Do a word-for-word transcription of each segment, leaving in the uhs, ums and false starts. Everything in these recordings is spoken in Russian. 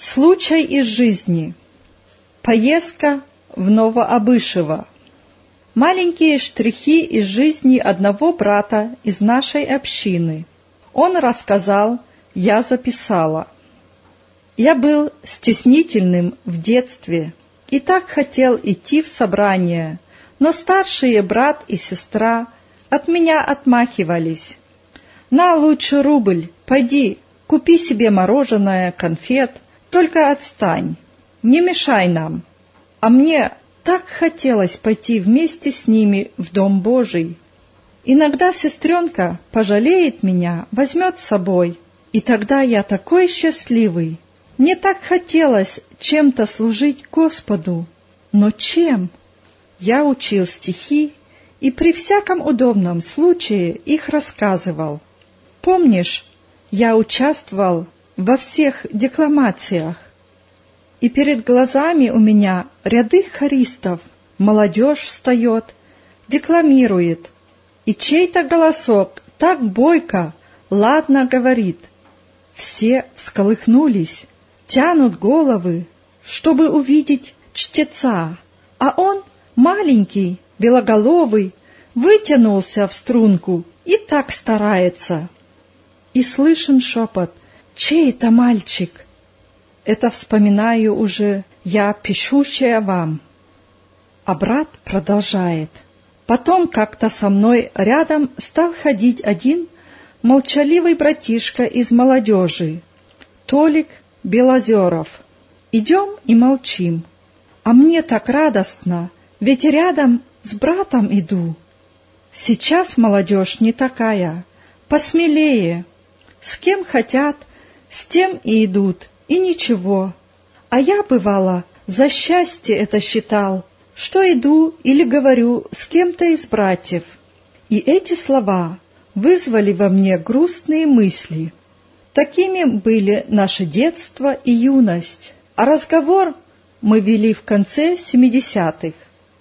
Случай из жизни. Поездка в Новообышево. Маленькие штрихи из жизни одного брата из нашей общины. Он рассказал, я записала. Я был стеснительным в детстве и так хотел идти в собрание, но старшие брат и сестра от меня отмахивались. «На лучше рубль, пойди, купи себе мороженое, конфет, только отстань, не мешай нам». А мне так хотелось пойти вместе с ними в Дом Божий. Иногда сестренка пожалеет меня, возьмет с собой, и тогда я такой счастливый. Мне так хотелось чем-то служить Господу. Но чем? Я учил стихи и при всяком удобном случае их рассказывал. Помнишь, я участвовал во всех декламациях, и перед глазами у меня ряды хористов, молодежь встает, декламирует, и чей-то голосок так бойко, ладно говорит. Все всколыхнулись, тянут головы, чтобы увидеть чтеца, а он, маленький, белоголовый, вытянулся в струнку и так старается. И слышен шепот: «Чей это мальчик?» Это вспоминаю уже я, пишущая вам. А брат продолжает. Потом как-то со мной рядом стал ходить один молчаливый братишка из молодежи, Толик Белозеров. Идем и молчим. А мне так радостно, ведь рядом с братом иду. Сейчас молодежь не такая, посмелее. С кем хотят, с тем и идут, и ничего. А я, бывало, за счастье это считал, что иду или говорю с кем-то из братьев. И эти слова вызвали во мне грустные мысли. Такими были наше детство и юность, а разговор мы вели в конце семидесятых.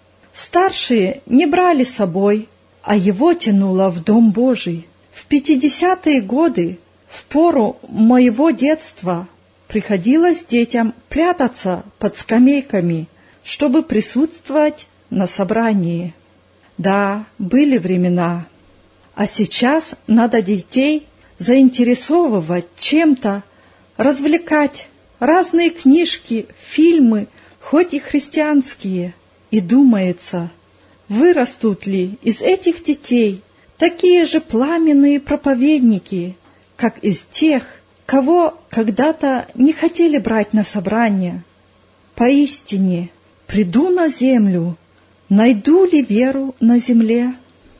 Старшие не брали с собой, а его тянуло в Дом Божий. В пятидесятые годы, в пору моего детства, приходилось детям прятаться под скамейками, чтобы присутствовать на собрании. Да, были времена. А сейчас надо детей заинтересовывать чем-то, развлекать, разные книжки, фильмы, хоть и христианские. И думается, вырастут ли из этих детей такие же пламенные проповедники, как из тех, кого когда-то не хотели брать на собрание. Поистине, приду на землю, найду ли веру на земле?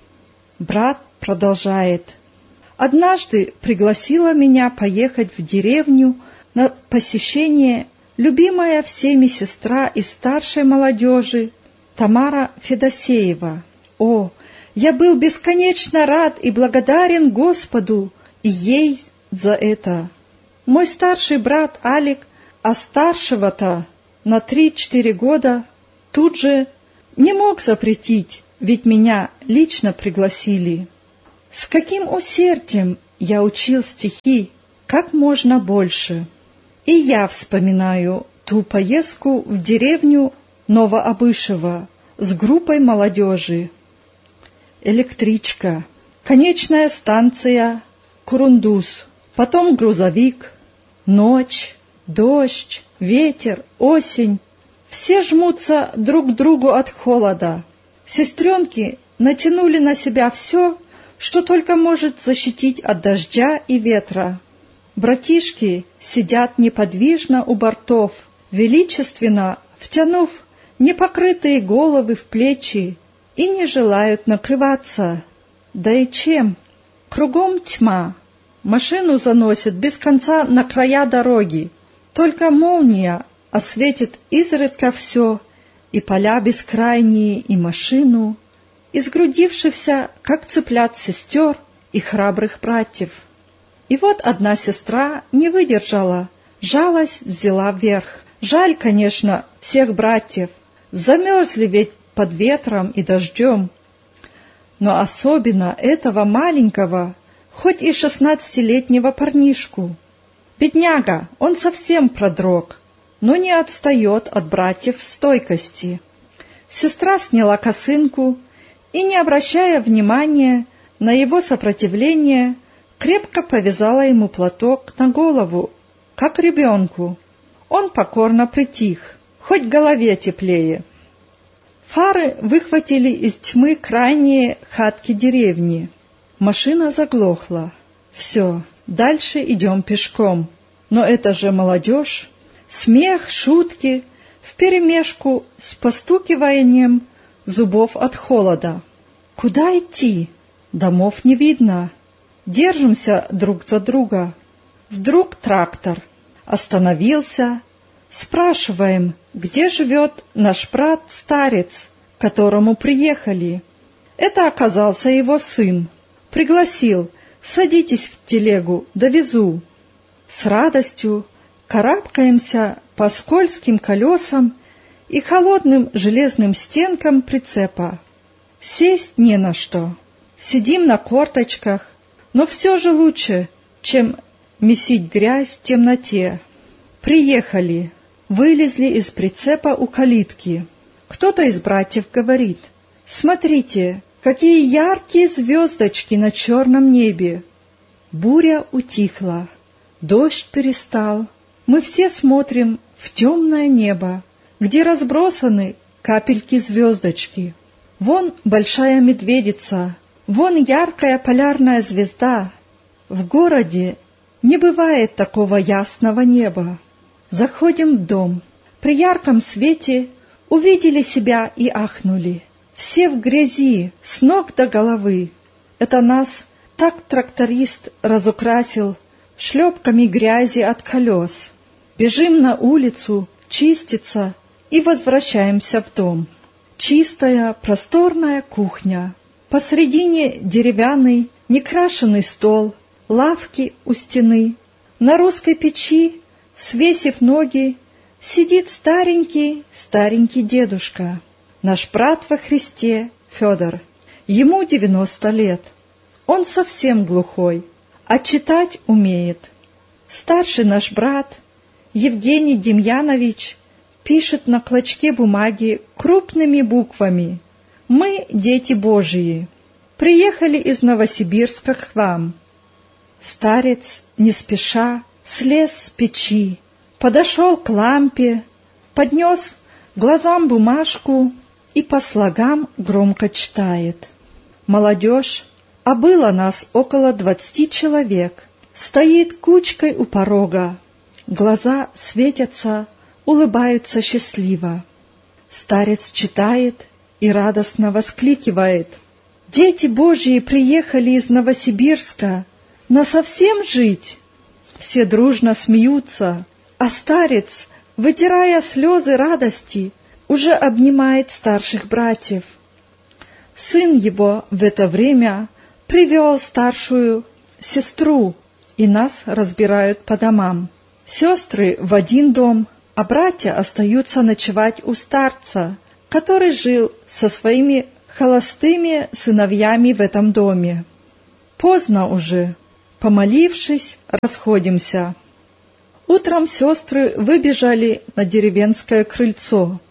Брат продолжает. Однажды пригласила меня поехать в деревню на посещение любимая всеми сестра из старшей молодежи Тамара Федосеева. О, я был бесконечно рад и благодарен Господу и ей за это. Мой старший брат Алик, а старшего-то на три-четыре года, тут же не мог запретить, ведь меня лично пригласили. С каким усердием я учил стихи, как можно больше. И я вспоминаю ту поездку в деревню Новообышево с группой молодежи. Электричка, конечная станция Курундус, потом грузовик, ночь, дождь, ветер, осень. Все жмутся друг к другу от холода. Сестренки натянули на себя все, что только может защитить от дождя и ветра. Братишки сидят неподвижно у бортов, величественно втянув непокрытые головы в плечи и не желают накрываться. Да и чем? Кругом тьма. Машину заносит без конца на края дороги. Только молния осветит изредка все, и поля бескрайние, и машину, и сгрудившихся, как цыплят, сестер и храбрых братьев. И вот одна сестра не выдержала, жалость взяла вверх. Жаль, конечно, всех братьев, замерзли ведь под ветром и дождем. Но особенно этого маленького, хоть и шестнадцатилетнего парнишку. Бедняга, он совсем продрог, но не отстает от братьев в стойкости. Сестра сняла косынку и, не обращая внимания на его сопротивление, крепко повязала ему платок на голову, как ребенку. Он покорно притих, хоть голове теплее. Фары выхватили из тьмы крайние хатки деревни. Машина заглохла. Все, дальше идем пешком. Но это же молодежь. Смех, шутки, вперемешку с постукиванием зубов от холода. Куда идти? Домов не видно. Держимся друг за друга. Вдруг трактор остановился. Спрашиваем, где живет наш брат-старец, к которому приехали. Это оказался его сын. Пригласил: садитесь в телегу, довезу. С радостью карабкаемся по скользким колесам и холодным железным стенкам прицепа. Сесть не на что. Сидим на корточках, но все же лучше, чем месить грязь в темноте. Приехали. Вылезли из прицепа у калитки. Кто-то из братьев говорит: «Смотрите, какие яркие звездочки на черном небе!» Буря утихла, дождь перестал. Мы все смотрим в темное небо, где разбросаны капельки-звездочки. Вон большая медведица, вон яркая полярная звезда. В городе не бывает такого ясного неба. Заходим в дом. При ярком свете увидели себя и ахнули. Все в грязи, с ног до головы. Это нас так тракторист разукрасил шлепками грязи от колес. Бежим на улицу, чиститься и возвращаемся в дом. Чистая, просторная кухня. Посредине деревянный, некрашенный стол, лавки у стены. На русской печи, свесив ноги, сидит старенький-старенький дедушка, наш брат во Христе Федор. Ему девяносто лет. Он совсем глухой, а читать умеет. Старший наш брат, Евгений Демьянович, пишет на клочке бумаги крупными буквами: «Мы дети Божии, приехали из Новосибирска к вам». Старец, не спеша, слез с печи, подошел к лампе, поднес глазам бумажку и по слогам громко читает. Молодежь, а было нас около двадцати человек, стоит кучкой у порога, глаза светятся, улыбаются счастливо. Старец читает и радостно воскликивает: «Дети Божьи приехали из Новосибирска, насовсем жить?» Все дружно смеются, а старец, вытирая слезы радости, уже обнимает старших братьев. Сын его в это время привел старшую сестру, и нас разбирают по домам. Сестры в один дом, а братья остаются ночевать у старца, который жил со своими холостыми сыновьями в этом доме. Поздно уже. Помолившись, расходимся. Утром сестры выбежали на деревенское крыльцо.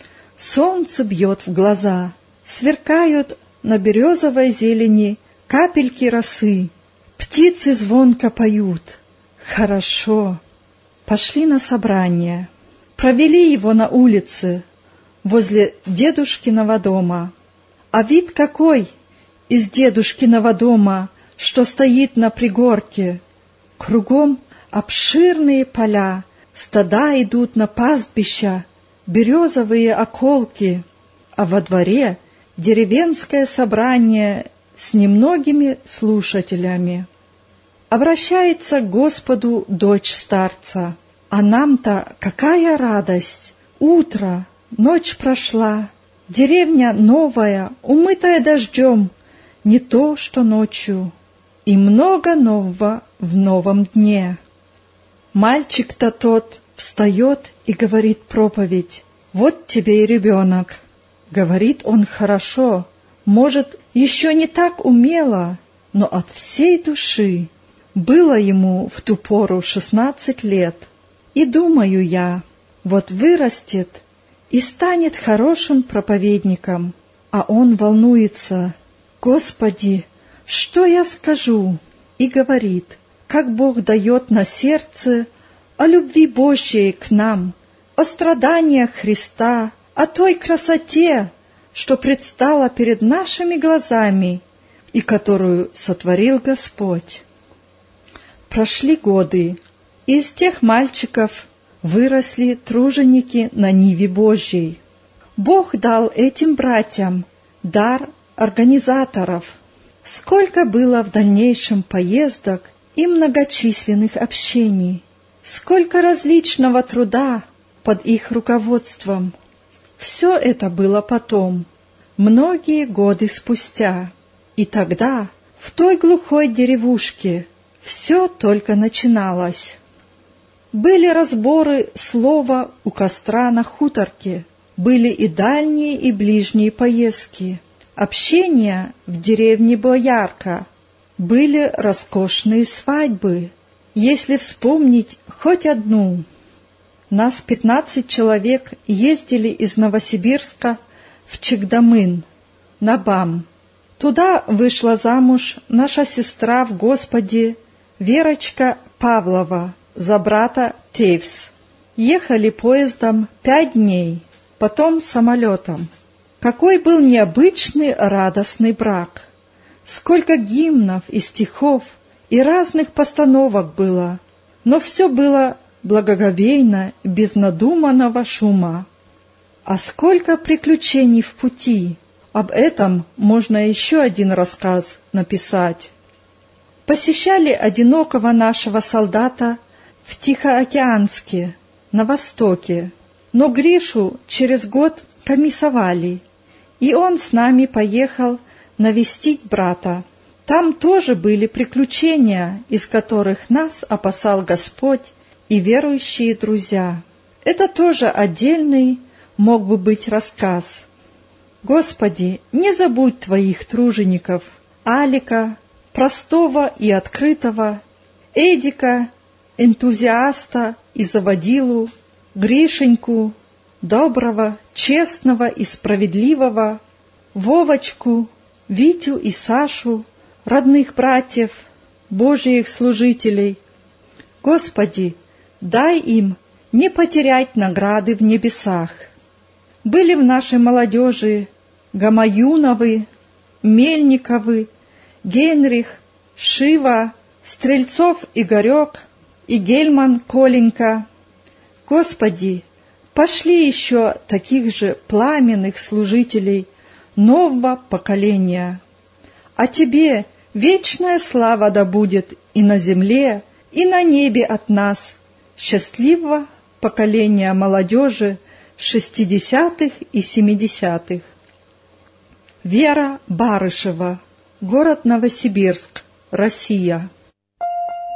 Солнце бьет в глаза, сверкают на березовой зелени капельки росы, птицы звонко поют. Хорошо. Пошли на собрание. Провели его на улице, возле дедушкиного дома. А вид какой из дедушкиного дома, что стоит на пригорке. Кругом обширные поля, стада идут на пастбища, березовые околки, а во дворе деревенское собрание с немногими слушателями. Обращается к Господу дочь старца: «А нам-то какая радость! Утро, ночь прошла, деревня новая, умытая дождем, не то что ночью, и много нового в новом дне». Мальчик-то тот встает и говорит проповедь: «Вот тебе и ребенок». Говорит он хорошо, может, еще не так умело, но от всей души. Было ему в ту пору шестнадцать лет. И думаю я, вот вырастет и станет хорошим проповедником, а он волнуется: «Господи, что я скажу?» И говорит, как Бог дает на сердце о любви Божьей к нам, о страданиях Христа, о той красоте, что предстала перед нашими глазами и которую сотворил Господь. Прошли годы, и из тех мальчиков выросли труженики на ниве Божьей. Бог дал этим братьям дар организаторов. Сколько было в дальнейшем поездок и многочисленных общений, сколько различного труда под их руководством. Все это было потом, многие годы спустя. И тогда, в той глухой деревушке, все только начиналось. Были разборы слова у костра на хуторке, были и дальние, и ближние поездки, общение в деревне Боярка, были роскошные свадьбы. Если вспомнить хоть одну, нас пятнадцать человек ездили из Новосибирска в Чикдамын, на БАМ. Туда вышла замуж наша сестра в Господе Верочка Павлова за брата Тевс. Ехали поездом пять дней, потом самолетом. Какой был необычный радостный брак! Сколько гимнов и стихов и разных постановок было, но все было благоговейно, без надуманного шума. А сколько приключений в пути! Об этом можно еще один рассказ написать. Посещали одинокого нашего солдата в Тихоокеанске, на востоке, но Гришу через год комиссовали, и он с нами поехал навестить брата. Там тоже были приключения, из которых нас опасал Господь и верующие друзья. Это тоже отдельный мог бы быть рассказ. Господи, не забудь Твоих тружеников, Алика, простого и открытого, Эдика, энтузиаста и заводилу, Гришеньку, доброго, честного и справедливого, Вовочку, Витю и Сашу, родных братьев, Божьих служителей. Господи, дай им не потерять награды в небесах. Были в нашей молодежи Гамаюновы, Мельниковы, Генрих, Шива, Стрельцов Игорек и Гельман Коленька. Господи, пошли еще таких же пламенных служителей нового поколения. А Тебе вечная слава да будет и на земле, и на небе от нас, счастливого поколения молодежи шестидесятых и семидесятых. Вера Барышева, город Новосибирск, Россия.